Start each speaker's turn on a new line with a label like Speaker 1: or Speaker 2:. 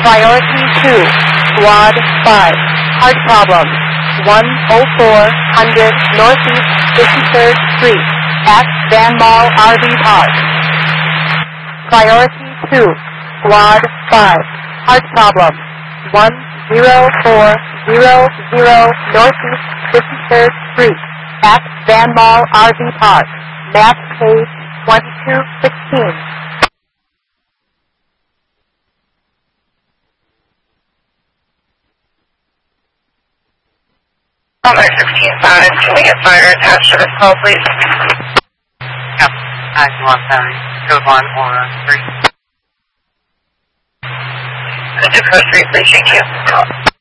Speaker 1: Priority 2, Squad 5, heart problem, 10400 Northeast 53rd Street, at Van Mall RV Park. Priority 2, Squad 5, heart problem, 10400 Northeast 53rd Street, at Van Mall RV Park, map page 2216.
Speaker 2: On 16-5, can we get fire attached to this call, please?
Speaker 3: Yep. One County, code 1 or 3.
Speaker 2: The 243, please, thank you.